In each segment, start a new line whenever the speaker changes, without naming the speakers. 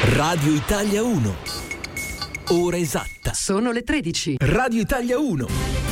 Radio Italia 1. Ora esatta.
Sono le 13.
Radio Italia 1.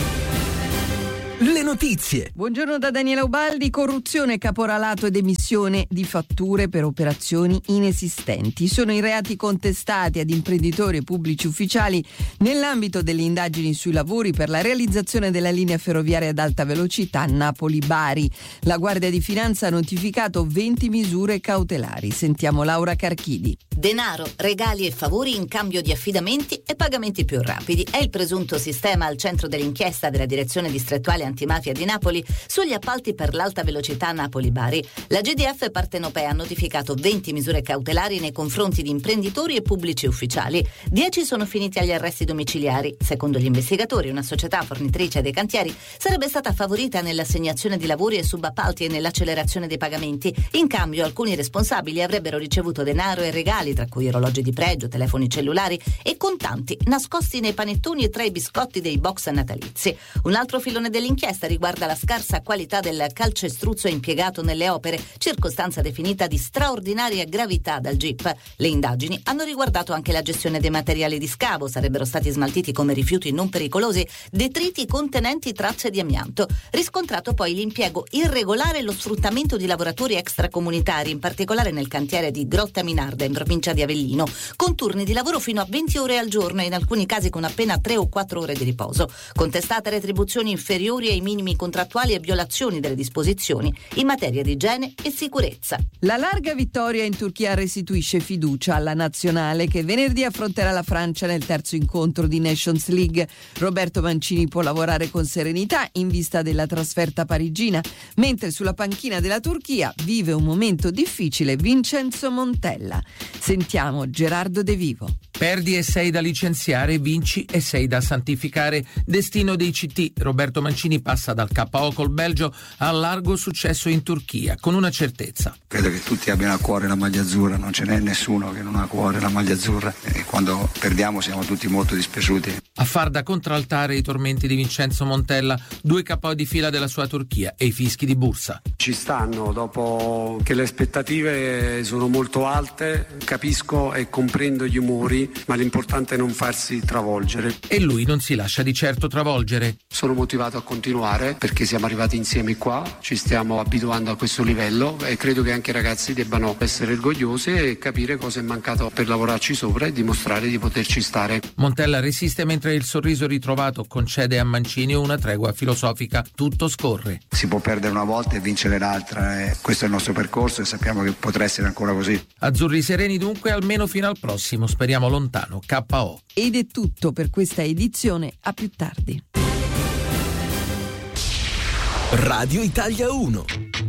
Le notizie.
Buongiorno da Daniela Ubaldi. Corruzione, caporalato ed emissione di fatture per operazioni inesistenti sono i reati contestati ad imprenditori e pubblici ufficiali nell'ambito delle indagini sui lavori per la realizzazione della linea ferroviaria ad alta velocità Napoli-Bari. La Guardia di Finanza ha notificato 20 misure cautelari. Sentiamo Laura Carchidi.
Denaro, regali e favori in cambio di affidamenti e pagamenti più rapidi. È il presunto sistema al centro dell'inchiesta della Direzione Distrettuale Antimafia di Napoli sugli appalti per l'alta velocità Napoli-Bari. La GDF Partenopea ha notificato 20 misure cautelari nei confronti di imprenditori e pubblici ufficiali. 10 sono finiti agli arresti domiciliari. Secondo gli investigatori, una società fornitrice dei cantieri sarebbe stata favorita nell'assegnazione di lavori e subappalti e nell'accelerazione dei pagamenti. In cambio, alcuni responsabili avrebbero ricevuto denaro e regali, tra cui orologi di pregio, telefoni cellulari e contanti nascosti nei panettoni e tra i biscotti dei box natalizi. Un altro filone dell'inchiesta riguarda la scarsa qualità del calcestruzzo impiegato nelle opere, circostanza definita di straordinaria gravità dal GIP. Le indagini hanno riguardato anche la gestione dei materiali di scavo. Sarebbero stati smaltiti come rifiuti non pericolosi detriti contenenti tracce di amianto. Riscontrato poi l'impiego irregolare e lo sfruttamento di lavoratori extracomunitari, in particolare nel cantiere di Grotta Minarda in provincia di Avellino, con turni di lavoro fino a 20 ore al giorno e in alcuni casi con appena 3 o 4 ore di riposo. Contestate retribuzioni inferiori ai minimi contrattuali e violazioni delle disposizioni in materia di igiene e sicurezza.
La larga vittoria in Turchia restituisce fiducia alla nazionale che venerdì affronterà la Francia nel terzo incontro di Nations League. Roberto Mancini può lavorare con serenità in vista della trasferta parigina, mentre sulla panchina della Turchia vive un momento difficile Vincenzo Montella. Sentiamo Gerardo De Vivo.
Perdi e sei da licenziare, vinci e sei da santificare. Destino dei CT. Roberto Mancini passa dal KO col Belgio al largo successo in Turchia, con una certezza.
Credo che tutti abbiano a cuore la maglia azzurra, non ce n'è nessuno che non ha a cuore la maglia azzurra e quando perdiamo siamo tutti molto dispiaciuti.
A far da contraltare i tormenti di Vincenzo Montella, 2 KO di fila della sua Turchia e i fischi di Bursa.
Ci stanno, dopo che le aspettative sono molto alte, capisco e comprendo gli umori, ma l'importante è non farsi travolgere.
E lui non si lascia di certo travolgere.
Sono motivato a continuare perché siamo arrivati insieme qua, ci stiamo abituando a questo livello e credo che anche i ragazzi debbano essere orgogliosi e capire cosa è mancato per lavorarci sopra e dimostrare di poterci stare.
Montella resiste mentre il sorriso ritrovato concede a Mancini una tregua filosofica. Tutto scorre.
Si può perdere una volta e vincere l'altra e questo è il nostro percorso e sappiamo che potrà essere ancora così.
Azzurri sereni dunque almeno fino al prossimo, speriamo lontano, KO.
Ed è tutto per questa edizione, a più tardi.
Radio Italia 1.